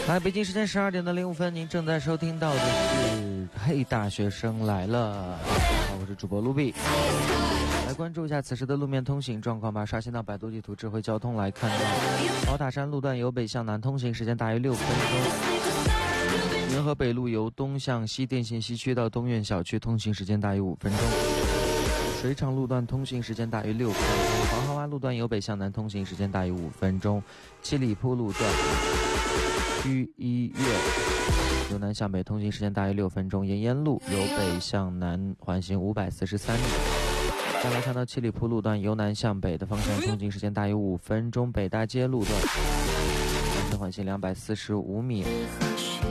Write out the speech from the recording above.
来，北京时间12:05，您正在收听到的是《嘿，大学生来了》。好，我是主播卢比。来关注一下此时的路面通行状况吧。刷新到百度地图智慧交通来看到，宝塔山路段由北向南通行时间大约6分钟；元河北路由东向西电信西区到东苑小区通行时间大约5分钟；水厂路段通行时间大约6分钟；黄河湾路段由北向南通行时间大约5分钟；七里铺路段区医院由南向北通行时间大约6分钟；沿烟路由北向南环行543米。再来看到七里铺路段由南向北的方向通行时间大约5分钟；北大街路段南向环行245米。